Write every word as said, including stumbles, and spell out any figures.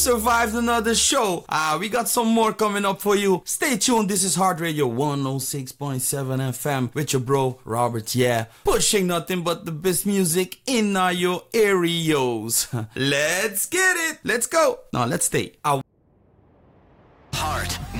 survived another show. Ah, we got some more coming up for you. Stay tuned. This is Heart Radio one oh six point seven F M with your bro Robert. Yeah, pushing nothing but the best music in uh, your areas. Let's get it. Let's go. Now let's stay. I Heart